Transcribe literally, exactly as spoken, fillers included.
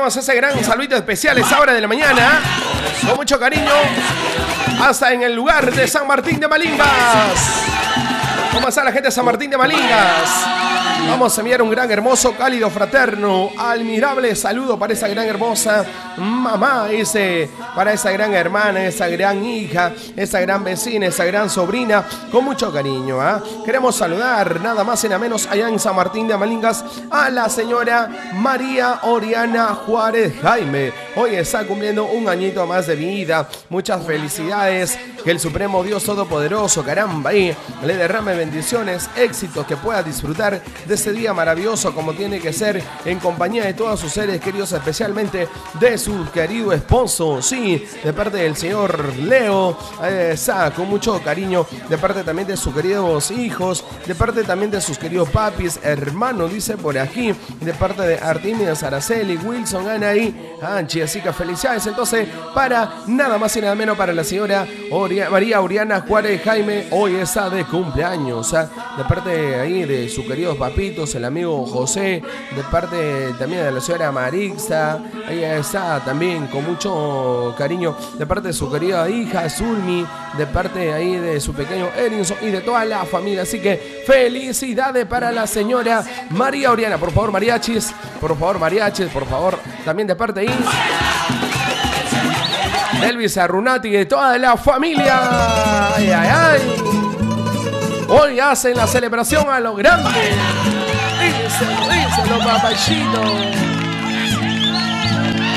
enviamos ese gran saludito especial a esa hora de la mañana, con mucho cariño, hasta en el lugar de San Martín de Malingas. ¿Cómo está la gente de San Martín de Malingas? Vamos a enviar un gran, hermoso, cálido, fraterno, admirable saludo para esa gran, hermosa mamá, ese, para esa gran hermana, esa gran hija, esa gran vecina, esa gran sobrina, con mucho cariño. ¿eh? Queremos saludar nada más y nada menos allá en San Martín de Malingas a la señora María Oriana Juárez Jaime. Hoy está cumpliendo un añito más de vida. Muchas felicidades. Que el Supremo Dios Todopoderoso, caramba, ahí le derrame bendiciones, éxitos, que pueda disfrutar de este día maravilloso como tiene que ser, en compañía de todos sus seres queridos, especialmente de su querido esposo, sí, de parte del señor Leo, eh, está con mucho cariño, de parte también de sus queridos hijos, de parte también de sus queridos papis, hermanos, dice por aquí, de parte de Artemias, Araceli, Wilson, Anaí, Anchi, así que felicidades entonces para nada más y nada menos para la señora Oria, María Oriana Juárez Jaime, hoy está de cumpleaños, ¿eh? De parte de ahí de sus queridos papitos, el amigo José, de parte también de la señora Marixa, ella está también con mucho cariño, de parte de su querida hija Zulmi, de parte ahí de su pequeño Erinson y de toda la familia, así que felicidades para la señora María Oriana, por favor mariachis, por favor mariachis, por favor, también de parte ahí Elvis Arrunati y de toda la familia. Ay, ay, ay. Hoy hacen la celebración a lo grande. Díselo, díselo, papachito.